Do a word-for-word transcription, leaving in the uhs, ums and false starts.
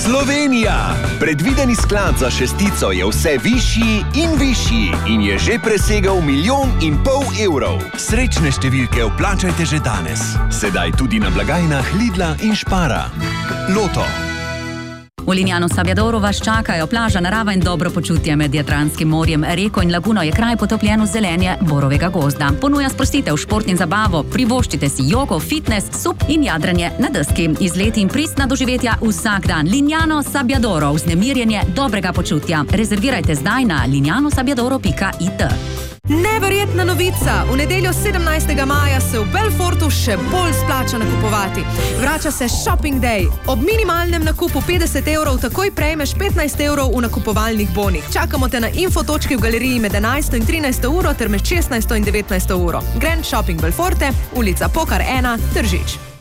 Slovenija! Predvideni sklad za šestico je vse višji in višji in je že presegal milijon in pol evrov. Srečne številke vplačajte že danes. Sedaj tudi na blagajnah Lidla in Spara. Loto. V Lignano Sabbiadoru vas čakajo plaža, narava in dobro počutje med Jadranskim morjem. Reko in laguno je kraj potopljen v zelenje borovega gozda. Ponuja sprostitev, šport in zabavo, privoščite si jogo, fitness, sup in jadranje na deski. Izleti in pristna doživetja vsak dan. Lignano Sabbiadoro, vznemirjenje dobrega počutja. Rezervirajte zdaj na lignano sabbiadoro pika it. Neverjetna novica! V nedeljo sedemnajstega maja se v Belfortu še bolj splača nakupovati. Vrača se Shopping Day. Ob minimalnem nakupu petdeset evrov takoj prejmeš petnajst evrov v nakupovalnih bonih. Čakamo te na infotočki v galeriji med enajsto in trinajsto uro ter med šestnajsto in devetnajsto uro. Grand Shopping Belforte, ulica Pokar ena, Tržič.